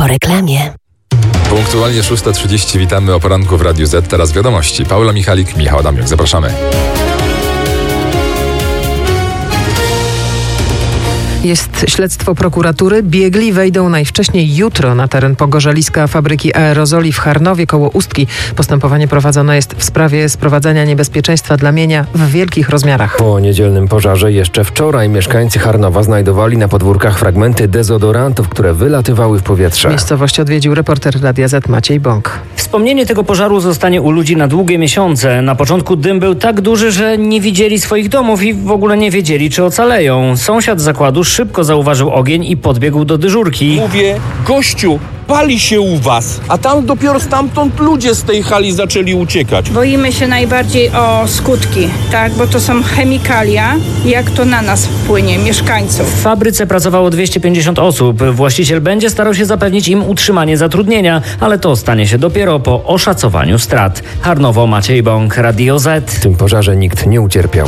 Po reklamie. Punktualnie 6:30 witamy o poranku w Radiu Z. Teraz wiadomości. Paula Michalik, Michał Adamiuk. Zapraszamy. Jest śledztwo prokuratury. Biegli wejdą najwcześniej jutro na teren pogorzeliska fabryki aerozoli w Charnowie koło Ustki. Postępowanie prowadzone jest w sprawie sprowadzania niebezpieczeństwa dla mienia w wielkich rozmiarach. Po niedzielnym pożarze jeszcze wczoraj mieszkańcy Charnowa znajdowali na podwórkach fragmenty dezodorantów, które wylatywały w powietrze. Miejscowość odwiedził reporter Radia Z Maciej Bąk. Wspomnienie tego pożaru zostanie u ludzi na długie miesiące. Na początku dym był tak duży, że nie widzieli swoich domów i w ogóle nie wiedzieli, czy ocaleją. Sąsiad zakładu szybko zauważył ogień i podbiegł do dyżurki. Mówię, gościu, pali się u was, a tam dopiero stamtąd ludzie z tej hali zaczęli uciekać. Boimy się najbardziej o skutki, tak, bo to są chemikalia, jak to na nas wpłynie, mieszkańców. W fabryce pracowało 250 osób. Właściciel będzie starał się zapewnić im utrzymanie zatrudnienia, ale to stanie się dopiero po oszacowaniu strat. Charnowo, Maciej Bąk, Radio Z. W tym pożarze nikt nie ucierpiał.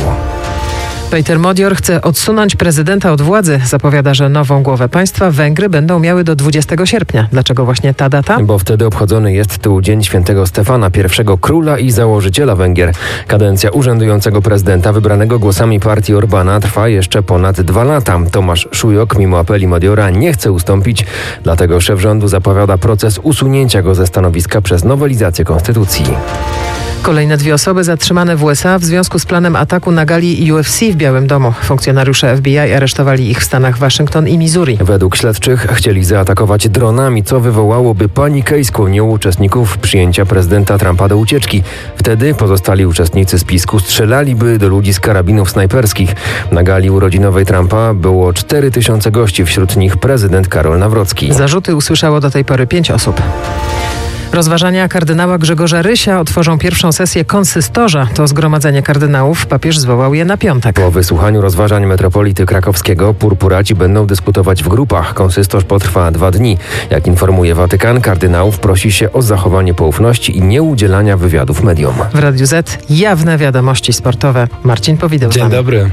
Peter Modior chce odsunąć prezydenta od władzy. Zapowiada, że nową głowę państwa Węgry będą miały do 20 sierpnia. Dlaczego właśnie ta data? Bo wtedy obchodzony jest tu Dzień Świętego Stefana, pierwszego króla i założyciela Węgier. Kadencja urzędującego prezydenta wybranego głosami partii Orbana trwa jeszcze ponad 2 lata. Tomasz Szujok, mimo apeli Modiora, nie chce ustąpić, dlatego szef rządu zapowiada proces usunięcia go ze stanowiska przez nowelizację konstytucji. Kolejne 2 osoby zatrzymane w USA w związku z planem ataku na gali UFC w Białym Domu. Funkcjonariusze FBI aresztowali ich w stanach Waszyngton i Missouri. Według śledczych chcieli zaatakować dronami, co wywołałoby panikę i skłoniło uczestników przyjęcia prezydenta Trumpa do ucieczki. Wtedy pozostali uczestnicy spisku strzelaliby do ludzi z karabinów snajperskich. Na gali urodzinowej Trumpa było 4000 gości, wśród nich prezydent Karol Nawrocki. Zarzuty usłyszało do tej pory 5 osób. Rozważania kardynała Grzegorza Rysia otworzą pierwszą sesję konsystorza. To zgromadzenie kardynałów. Papież zwołał je na piątek. Po wysłuchaniu rozważań metropolity krakowskiego purpuraci będą dyskutować w grupach. Konsystorz potrwa 2 dni. Jak informuje Watykan, kardynałów prosi się o zachowanie poufności i nieudzielania wywiadów mediom. W Radiu Z jawne wiadomości sportowe. Marcin Powideł. Dzień dobry.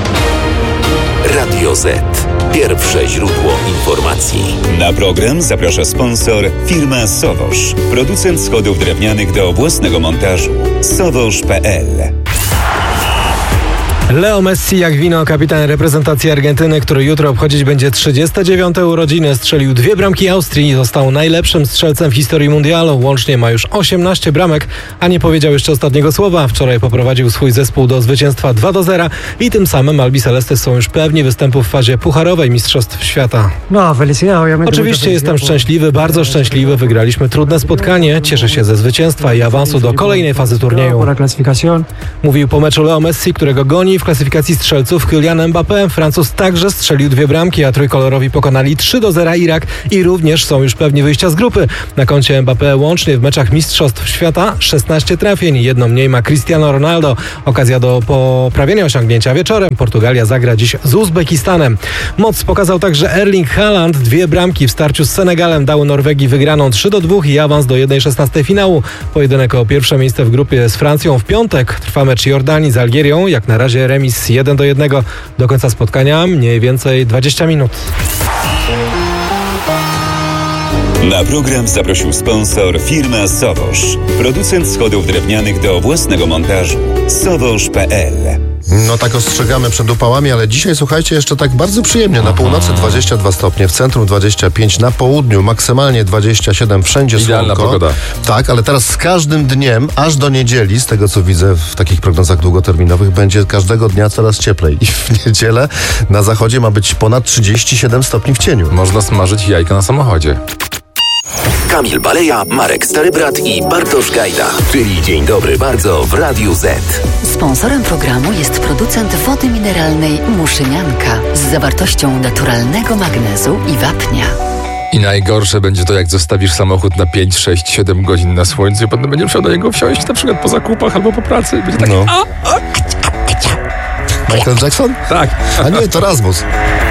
Radio Z. Pierwsze źródło informacji. Na program zaprasza sponsor firma Sowosz. Producent schodów drewnianych do własnego montażu. Sowosz.pl. Leo Messi jak wino, kapitan reprezentacji Argentyny, który jutro obchodzić będzie 39. urodziny, strzelił 2 bramki Austrii i został najlepszym strzelcem w historii mundialu. Łącznie ma już 18 bramek, a nie powiedział jeszcze ostatniego słowa. Wczoraj poprowadził swój zespół do zwycięstwa 2-0 i tym samym Albiceleste są już pewni występu w fazie pucharowej Mistrzostw Świata. Oczywiście jestem szczęśliwy, bardzo szczęśliwy. Wygraliśmy trudne spotkanie. Cieszę się ze zwycięstwa i awansu do kolejnej fazy turnieju. Mówił po meczu Leo Messi, którego goni w klasyfikacji strzelców Kylian Mbappé. Francuz także strzelił 2 bramki, a trójkolorowi pokonali 3-0 Irak i również są już pewni wyjścia z grupy. Na koncie Mbappé łącznie w meczach Mistrzostw Świata 16 trafień. 1 mniej ma Cristiano Ronaldo. Okazja do poprawienia osiągnięcia wieczorem. Portugalia zagra dziś z Uzbekistanem. Moc pokazał także Erling Haaland. 2 bramki w starciu z Senegalem dały Norwegii wygraną 3-2 i awans do 1/16 finału. Pojedynek o pierwsze miejsce w grupie z Francją w piątek. Trwa mecz Jordanii z Algierią. Jak na razie remis 1-1. Do końca spotkania mniej więcej 20 minut. Na program zaprosił sponsor firma Sowosz. Producent schodów drewnianych do własnego montażu. Sowosz.pl. No tak ostrzegamy przed upałami, ale dzisiaj słuchajcie, jeszcze tak bardzo przyjemnie. Na północy 22 stopnie, w centrum 25, na południu maksymalnie 27, wszędzie idealna słonko. Pogoda. Tak, ale teraz z każdym dniem, aż do niedzieli, z tego co widzę w takich prognozach długoterminowych, będzie każdego dnia coraz cieplej. I w niedzielę na zachodzie ma być ponad 37 stopni w cieniu. Można smażyć jajka na samochodzie. Kamil Baleja, Marek Starybrat i Bartosz Gajda. Czyli Dzień Dobry Bardzo w Radiu Z. Sponsorem programu jest producent wody mineralnej Muszynianka z zawartością naturalnego magnezu i wapnia. I najgorsze będzie to, jak zostawisz samochód na 5, 6, 7 godzin na słońcu i potem będziesz musiał do niego wsiąść na przykład po zakupach albo po pracy. Będzie taki... No. Michael Jackson? Tak. A nie, to Rasmus.